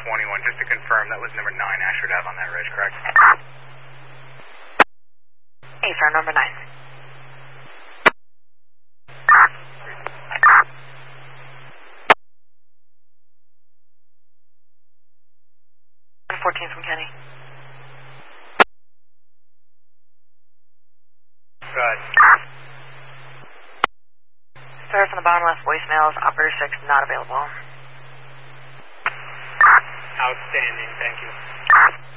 21. Just to confirm, that was number 9 Ashford Ave on that ridge, correct? Hey, sir, number 9. 14 from Kenny. Good. Sir, from the bottom left voicemails, operator 6 not available. Outstanding, thank you.